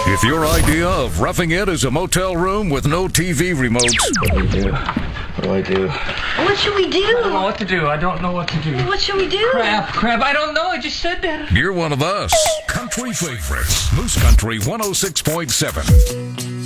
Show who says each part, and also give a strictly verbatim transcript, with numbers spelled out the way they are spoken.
Speaker 1: If your idea of roughing it is a motel room with no T V remote,
Speaker 2: what do we do? What do I do?
Speaker 3: What should we do?
Speaker 2: I don't know what to do. I don't know what to do.
Speaker 3: What should we do?
Speaker 2: Crap, crap. I don't know. I just said that.
Speaker 1: you're one of us. Country favorites. Moose Country one oh six point seven.